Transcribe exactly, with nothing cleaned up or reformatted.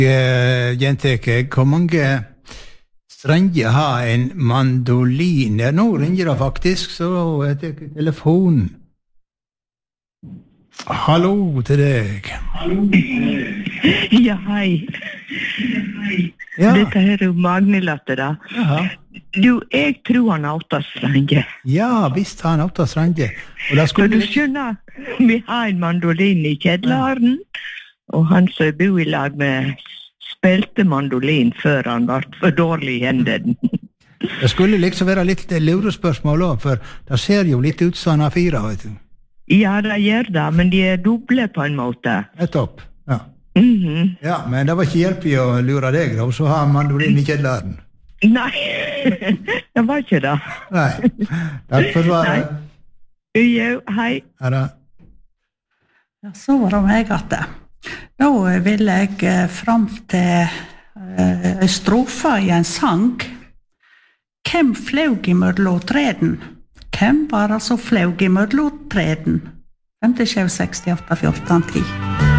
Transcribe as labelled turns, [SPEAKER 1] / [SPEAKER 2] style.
[SPEAKER 1] Jenteke, hvor mange strenger har en mandolin? Ja, nå ringer det faktisk, så jeg tar telefonen. Hallo til deg.
[SPEAKER 2] Ja, hei.
[SPEAKER 1] Ja.
[SPEAKER 2] Dette her er jo Magnelatte da.
[SPEAKER 1] Jaha.
[SPEAKER 2] Du, jeg tror han har åtta strenger.
[SPEAKER 1] Ja, visst har han åtta strenger. Og da
[SPEAKER 2] For
[SPEAKER 1] skulle
[SPEAKER 2] du skjønner, vi har en mandolin i kjedlaren, og han som bor i lag med spilte mandolin før han var for dårlig i hendene.
[SPEAKER 1] Det skulle liksom være litt lurespørsmål også, for det ser jo litt ut som han har fire, vet du.
[SPEAKER 2] Ja, det gjør det, men de er doble på en måte.
[SPEAKER 1] Nettopp, ja.
[SPEAKER 2] Mhm.
[SPEAKER 1] Ja, men det var ikke hjelp i å lure deg, da, så har han mandolin i kjedlaren.
[SPEAKER 2] Nei, det var ikke det.
[SPEAKER 1] Nei, takk for svaret.
[SPEAKER 2] Jo, hei.
[SPEAKER 1] Ja da.
[SPEAKER 3] Ja, så var det meg at det. Da vil jeg eh, fram til eh, strofa i en sang. Hvem flaug i mødlåtreden? Hvem var altså flaug i mødlåtreden? fem sju seks åtte fjorten ti